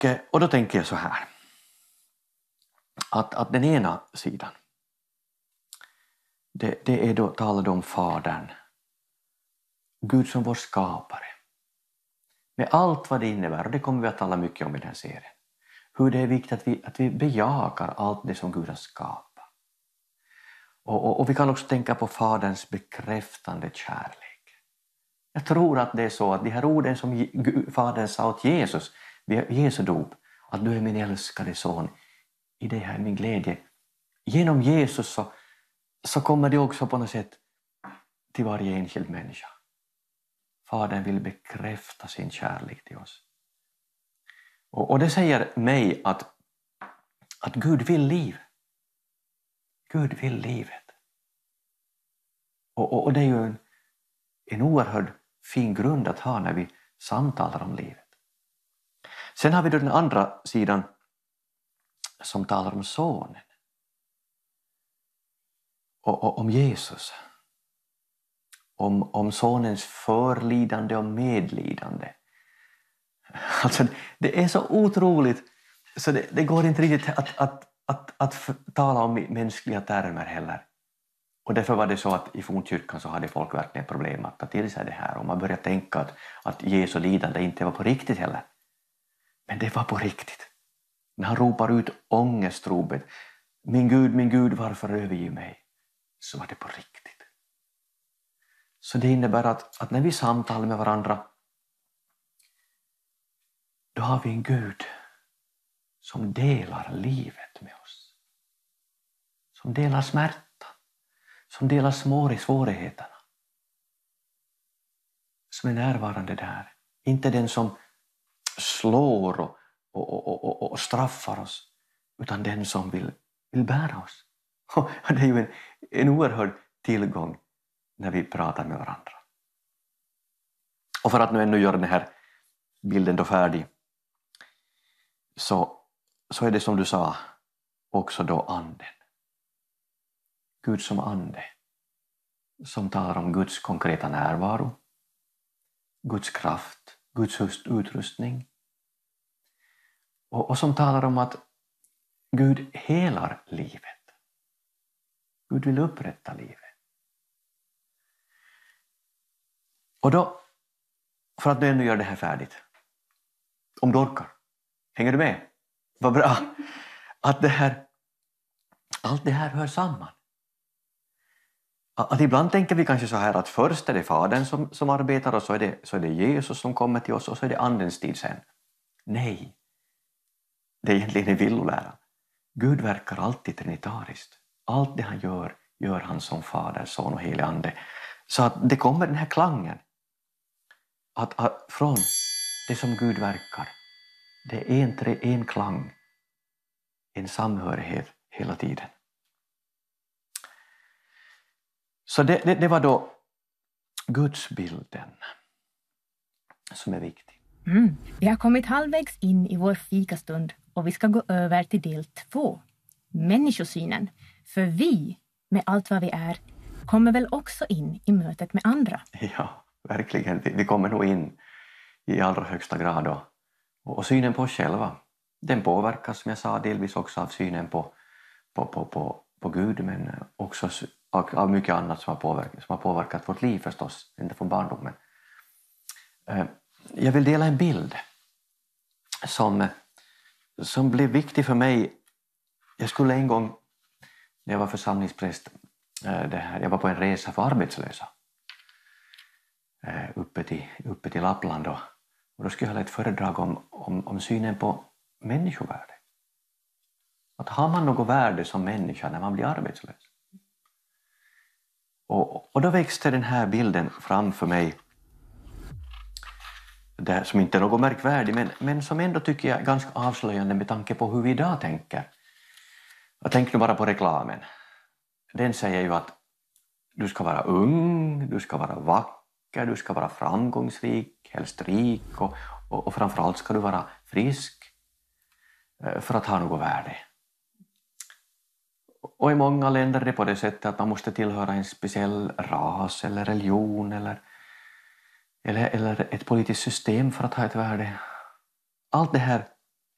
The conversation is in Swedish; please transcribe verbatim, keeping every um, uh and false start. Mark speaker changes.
Speaker 1: och då tänker jag så här. Att, att den ena sidan, det, det är då, talar om Fadern. Gud som vår skapare. Med allt vad det innebär, och det kommer vi att tala mycket om i den här serien. Hur det är viktigt att vi, att vi bejakar allt det som Gud har skapat. Och, och, och vi kan också tänka på Faderns bekräftande kärlek. Jag tror att det är så att de här orden som Gud, Fadern sa åt Jesus vid Jesu dop, att du är min älskade son, i det här är min glädje. Genom Jesus så, så kommer det också på något sätt till varje enskild människa. Fadern vill bekräfta sin kärlek till oss. Och, och det säger mig att, att Gud vill liv. Gud vill livet. Och, och, och det är ju en, en oerhörd fin grund att ha när vi samtalar om livet. Sen har vi då den andra sidan som talar om sonen. Och, och om Jesus. Om, om sonens förlidande och medlidande. Alltså det är så otroligt så det, det går inte riktigt att, att, att, att, att tala om mänskliga termer heller. Och därför var det så att i fornkyrkan så hade folk verkligen problem att ta till sig det här. Och man började tänka att, att Jesu lidande inte var på riktigt heller. Men det var på riktigt. När han ropar ut ångestropet, min Gud, min Gud, varför överger mig? Så var det på riktigt. Så det innebär att, att när vi samtalar med varandra, då har vi en Gud som delar livet med oss. Som delar smärta. Som delar små svårigheterna. Som är närvarande där. Inte den som slår och, och, och, och, och straffar oss. Utan den som vill, vill bära oss. Och det är ju en, en oerhörd tillgång när vi pratar med varandra. Och för att nu ännu göra den här bilden då färdig. Så, så är det som du sa också då anden. Gud som ande. Som talar om Guds konkreta närvaro. Guds kraft. Guds utrustning. Och, och som talar om att Gud helar livet. Gud vill upprätta livet. Och då, för att nu ännu göra det här färdigt. Om du orkar. Hänger du med? Vad bra. Att det här, allt det här hör samman. Att ibland tänker vi kanske så här att först är det Fadern som, som arbetar och så är, det, så är det Jesus som kommer till oss och så är det andens tid sen. Nej. Det är egentligen en villolära. Gud verkar alltid trinitariskt. Allt det han gör, gör han som Fader, Son och helig ande. Så att det kommer den här klangen. Att, att från det som Gud verkar. Det är en, tre, en klang. En samhörighet hela tiden. Så det, det, det var då gudsbilden som är viktig.
Speaker 2: Mm. Vi har kommit halvvägs in i vår fikastund och vi ska gå över till del två. Människosynen. För vi, med allt vad vi är, kommer väl också in i mötet med andra.
Speaker 1: Ja, verkligen. Vi kommer nog in i allra högsta grad. Och, och synen på oss själva. Den påverkas, som jag sa, delvis också av synen på, på, på, på, på Gud. Men också av mycket annat som har påverkat, som har påverkat vårt liv förstås. Inte från barndomen. Jag vill dela en bild som, som blev viktig för mig. Jag skulle en gång, när jag var församlingspräst, det här, jag var på en resa för arbetslösa uppe till, uppe till Lappland och, och då skulle jag hålla ett föredrag om, om, om synen på människovärde. Att har man något värde som människa när man blir arbetslös? Och, och då växte den här bilden fram för mig. Det som inte är något märkvärdig men, men som ändå tycker jag är ganska avslöjande med tanke på hur vi idag tänker. Jag tänker nu bara på reklamen. Den säger ju att du ska vara ung, du ska vara vacker, du ska vara framgångsrik, helst rik och, och, och framförallt ska du vara frisk för att ha något värde. Och i många länder är det på det sättet att man måste tillhöra en speciell ras eller religion eller, eller, eller ett politiskt system för att ha ett värde. Allt det här